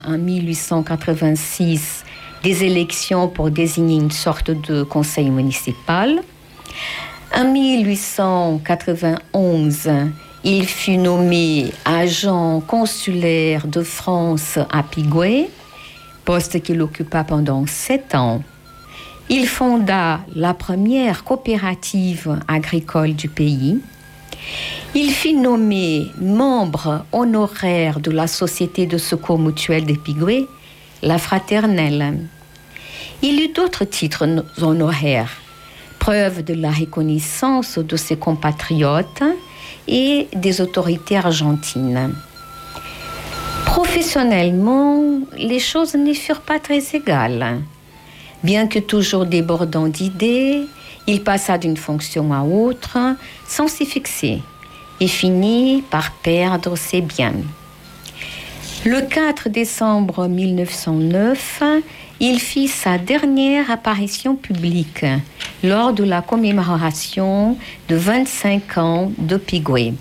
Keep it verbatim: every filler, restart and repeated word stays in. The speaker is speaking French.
En mille huit cent quatre-vingt-six, des élections pour désigner une sorte de conseil municipal. En mille huit cent quatre-vingt-onze, il fut nommé agent consulaire de France à Pigoué, poste qu'il occupa pendant sept ans. Il fonda la première coopérative agricole du pays. Il fut nommé membre honoraire de la Société de secours mutuel des Pigoué, la Fraternelle. Il eut d'autres titres honoraires, preuve de la reconnaissance de ses compatriotes et des autorités argentines. Professionnellement, les choses ne furent pas très égales. Bien que toujours débordant d'idées, il passa d'une fonction à autre sans s'y fixer et finit par perdre ses biens. Le quatre décembre mille neuf cent neuf, il fit sa dernière apparition publique lors de la commémoration de vingt-cinq ans de Pigoué.